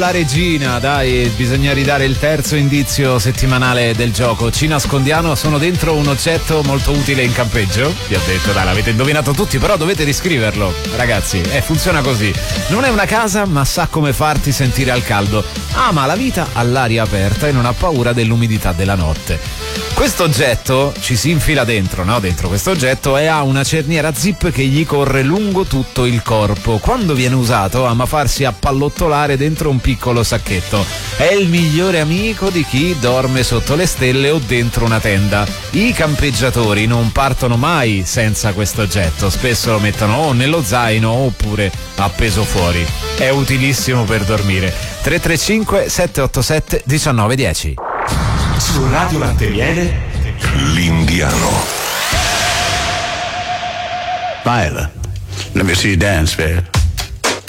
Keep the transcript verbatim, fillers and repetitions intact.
La regina, dai, bisogna ridare il terzo indizio settimanale del gioco. Ci nascondiamo, sono dentro un oggetto molto utile in campeggio. Vi ho detto, dai, l'avete indovinato tutti, però dovete riscriverlo, ragazzi. Eh, funziona così. Non è una casa, ma sa come farti sentire al caldo. Ama la vita all'aria aperta e non ha paura dell'umidità della notte. Questo oggetto ci si infila dentro, no? Dentro questo oggetto e ha una cerniera zip che gli corre lungo tutto il corpo. Quando viene usato ama farsi appallottolare dentro un piccolo sacchetto. È il migliore amico di chi dorme sotto le stelle o dentro una tenda. I campeggiatori non partono mai senza questo oggetto. Spesso lo mettono o nello zaino oppure appeso fuori. È utilissimo per dormire. tre tre cinque sette otto sette uno nove uno zero. Su Radio Latte viene l'Indiano. Viola, let me see you dance, babe.